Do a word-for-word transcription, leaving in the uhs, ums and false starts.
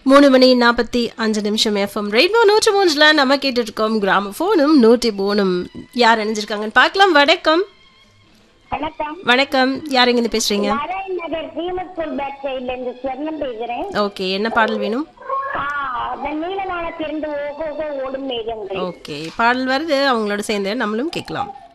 மூணு மணி நாற்பத்தி அஞ்சு நிமிஷம் எஃப்எம் ரெயின்போ நூற்று மூன்றுல நம்ம கேட்டுட்டு இருக்கோம் கிராமபோனும் நூற்றி போனும். யார் அணிஞ்சிருக்காங்கன்னு பார்க்கலாம். வணக்கம். வணக்கம். வணக்கம். யார் எங்க இருந்து பேசுறீங்க? நாராயண் நகர் சீமஸ்கூல் பேக் சைடுல இருந்து ஸ்வர்ணம் பேசுறேன். ஓகே, என்ன பாடல் வேணும்? நீல நாளத்திலிருந்து ஓகோ ஓடும் மேகங்கள். ஓகே, பாடல் வருது, அவங்களோட சேர்ந்து நம்மளும் கேட்கலாம்.